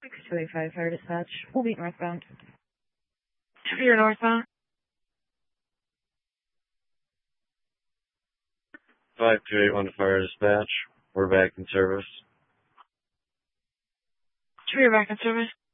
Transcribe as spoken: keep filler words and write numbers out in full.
six two eight five Fire Dispatch. We'll meet northbound. You're northbound. five two eight one Fire Dispatch. We're back in service. You're back in service.